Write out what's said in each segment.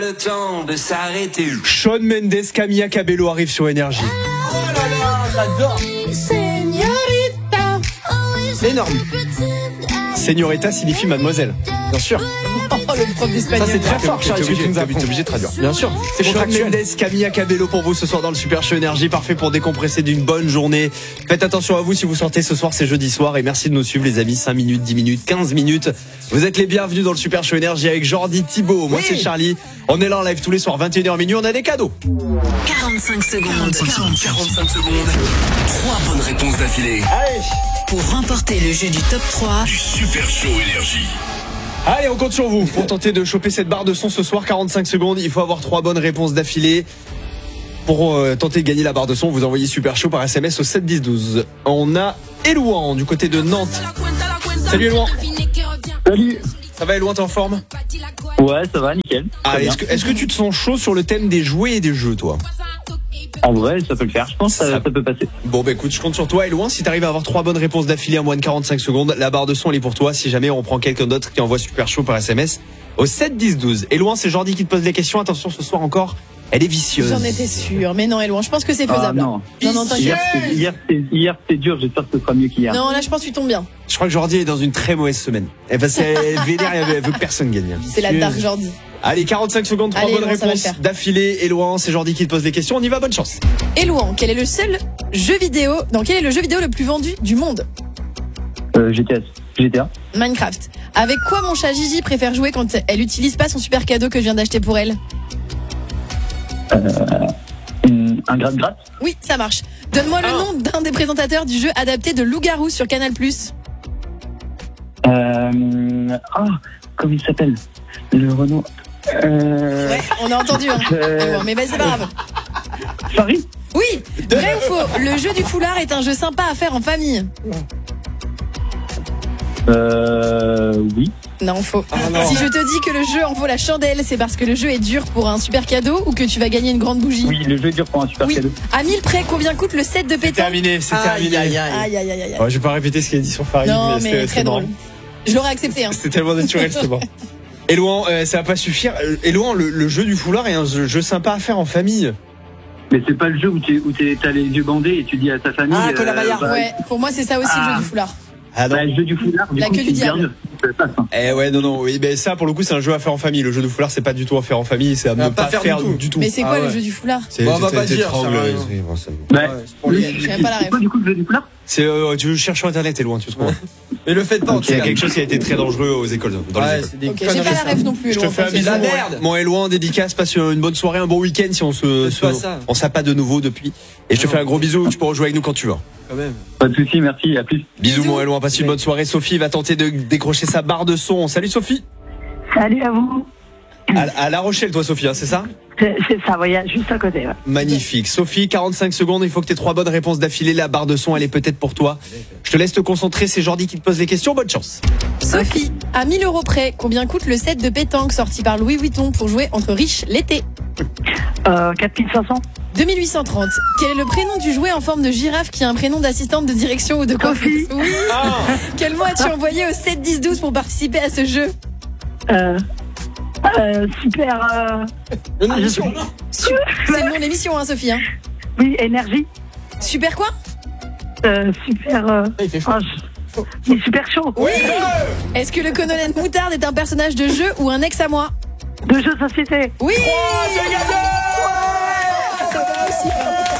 Le temps de s'arrêter. Shawn Mendes, Camila Cabello arrive sur Énergie. Oh là là, j'adore. Énorme. Señorita signifie mademoiselle. Bien sûr. Oh, le prof d'espagnol. Ça c'est très fort, Charles. T'es obligé de traduire. Bien sûr. C'est Shawn Mendes, Camila Cabello pour vous ce soir dans le Super Show Énergie. Parfait pour décompresser d'une bonne journée. Faites attention à vous si vous sortez ce soir, c'est jeudi soir. Et merci de nous suivre les amis. 5 minutes, 10 minutes, 15 minutes. Vous êtes les bienvenus dans le Super Show Énergie avec Jordi, Thibaut. Moi c'est Charlie. On est là en live tous les soirs, 21h minuit. On a des cadeaux. 45 secondes. 45 secondes. 3 bonnes réponses d'affilée. Allez. Pour remporter le jeu du top 3 Du Super Show Énergie. Allez, on compte sur vous pour tenter de choper cette barre de son ce soir. 45 secondes. Il faut avoir 3 bonnes réponses d'affilée. Pour tenter de gagner la barre de son, vous envoyez Super Show par SMS au 7 10 12. On a Elouan du côté de Nantes. Salut Elouan. Salut. Ça va Elouan, t'es en forme? Ouais, ça va, nickel. Ah, est-ce que tu te sens chaud sur le thème des jouets et des jeux, toi? En vrai, ça peut le faire. Je pense que ça peut passer. Bon, bah écoute, je compte sur toi, Elouan. Si t'arrives à avoir 3 bonnes réponses d'affilée en moins de 45 secondes, la barre de son, elle est pour toi. Si jamais on prend quelqu'un d'autre qui envoie Super Show par SMS au 7 10 12. Elouan, c'est Jordi qui te pose les questions. Attention, ce soir encore, elle est vicieuse. J'en étais sûre, mais non, Elouan, je pense que c'est faisable. Non, t'inquiète. Hier c'était dur, j'espère que ce sera mieux qu'hier. Non, là, je pense que tu tombes bien. Je crois que Jordi est dans une très mauvaise semaine. Elle vénère, elle veut que personne gagne. C'est la dark Jordi. Allez, 45 secondes, 3 Allez, bonnes Elouan, ça va le réponses faire. d'affilée. Elouan, c'est Jordi qui te pose les questions. On y va, bonne chance. Elouan, quel est le seul jeu vidéo, quel est le jeu vidéo le plus vendu du monde? GTA. Minecraft. Avec quoi mon chat Gigi préfère jouer quand elle utilise pas son super cadeau que je viens d'acheter pour elle? Un gratte-gratte. Oui, ça marche. Donne-moi le nom d'un des présentateurs du jeu adapté de Loup-garou sur Canal+. Comment il s'appelle? Le Renault. Ouais, on a entendu, hein. Mais c'est pas grave. Farid. Oui, vrai ou faux? Le jeu du foulard est un jeu sympa à faire en famille. Oui. Non, faux. non. Si je te dis que le jeu en vaut la chandelle, c'est parce que le jeu est dur pour un super cadeau ou que tu vas gagner une grande bougie? Oui, le jeu est dur pour un super Oui. cadeau. À 1000 près, combien coûte le set de pétanque? Terminé, c'est terminé. Aïe, aïe, aïe, aïe. Ouais, je vais pas répéter ce qu'il a dit sur Farid. Non, mais c'était très drôle. marrant. Je l'aurais accepté, hein. C'était tellement naturel, c'était bon. Elouan, ça va pas suffire. Elouan, le jeu du foulard est un jeu sympa à faire en famille. Mais c'est pas le jeu où t'as les yeux bandés et tu dis à ta famille. Ouais, pour moi, c'est ça aussi le jeu du foulard. Ah non. Le jeu du foulard, La queue du diable. Oui, mais ça pour le coup c'est un jeu à faire en famille. Le jeu du foulard c'est pas du tout à faire en famille, c'est à ne pas faire du tout. Mais c'est quoi le jeu du foulard? C'est on va pas dire, ça va, Je savais pas la ref. C'est quoi du coup le jeu du foulard? C'est tu cherches sur internet et loin tu trouves. Mais le faites pas, Il y a quelque chose qui a été très dangereux aux écoles. Dans les écoles. c'est des Ok, j'ai pas la ref non plus. Je te Elouan, fais un t'inquiète. bisou, mon Elouan, dédicace, passe une bonne soirée, un bon week-end si on s'est pas de nouveau depuis. Et je te fais un gros bisou, tu peux rejouer avec nous quand tu veux. Quand même. Pas de soucis, merci, à plus. Bisous mon Elouan, passe une bonne soirée. Sophie va tenter de décrocher sa barre de son. Salut Sophie. Salut à vous. À La Rochelle toi Sophie, hein, c'est ça? C'est ça, voyez, juste à côté. Ouais. Magnifique. Sophie, 45 secondes, il faut que tu aies 3 bonnes réponses d'affilée. La barre de son, elle est peut-être pour toi. Je te laisse te concentrer, c'est Jordi qui te pose les questions. Bonne chance. Sophie, à 1000 € près, combien coûte le set de pétanque sorti par Louis Vuitton pour jouer entre riches l'été? 4500. 2830. Quel est le prénom du jouet en forme de girafe qui a un prénom d'assistante de direction ou de coiffeuse? Oui. Quel mot as-tu envoyé au 7 10 12 pour participer à ce jeu? Super. Une émission. C'est le nom de l'émission, hein, Sophie. Hein. Oui, énergie. Super quoi? Super. Il fait chaud. Il est super chaud. Oui. Est-ce que le colonel Moutarde est un personnage de jeu ou un ex à moi? De jeux de société. Oui. Ça va aussi.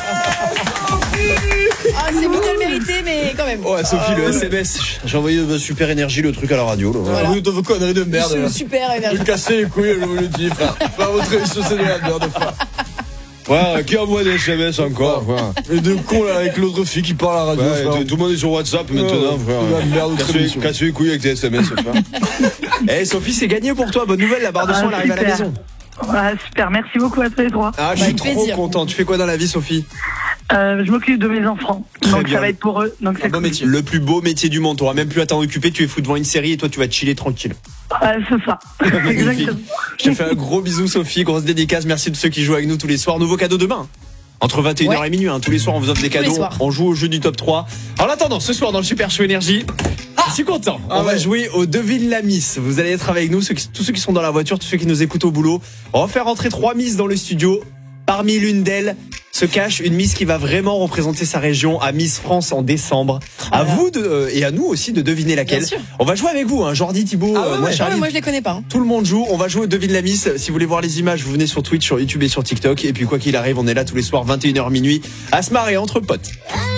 Ah, c'est bien mérité, mais quand même. Ouais, Sophie, le SMS. J'ai envoyé de Super Énergie le truc à la radio. Là. Voilà. Vous de vos conneries de merde. C'est là. super énergie. Vous cassez les couilles, je vous le dis, frère. Pas votre émission, c'est de la merde, frère. Ouais, qui envoie des SMS encore? Et de con là avec l'autre fille qui parle à la radio, Ouais, frère. tout le monde est sur WhatsApp maintenant, frère. La merde, notre émission. Casse les couilles avec tes SMS, frère. Eh, Sophie, c'est gagné pour toi. Bonne nouvelle, la barre de son, elle arrive à la super. maison. Ouais, super, merci beaucoup à tous les trois. Ah, je suis Avec trop plaisir. content. Tu fais quoi dans la vie, Sophie? Je m'occupe de mes enfants, donc bien. ça va être pour eux. Donc c'est bon cool. métier. Le plus beau métier du monde. T'auras même plus à t'en occuper. Tu es fou devant une série et toi, tu vas chiller tranquille. C'est ça. Magnifique. Exactement. Je te fais un gros bisou, Sophie. Grosse dédicace. Merci de ceux qui jouent avec nous tous les soirs. Nouveau cadeau demain. Entre 21h et minuit. Tous les soirs, on vous offre des Tous les cadeaux. soirs. On joue au jeu du top 3. En attendant, ce soir, dans le Super Show Énergie. Je suis content. On va jouer au Devine la Miss. Vous allez être avec nous, tous ceux qui sont dans la voiture, tous ceux qui nous écoutent au boulot. On va faire rentrer 3 Miss dans le studio. Parmi l'une d'elles se cache une Miss qui va vraiment représenter sa région à Miss France en décembre. À vous et à nous aussi de deviner laquelle. On va jouer avec vous, hein. Jordi, Thibaut, moi Charlie. Moi je les connais pas. Hein. Tout le monde joue. On va jouer au Devine la Miss. Si vous voulez voir les images, vous venez sur Twitch, sur YouTube et sur TikTok. Et puis quoi qu'il arrive, on est là tous les soirs 21h minuit à se marrer entre potes.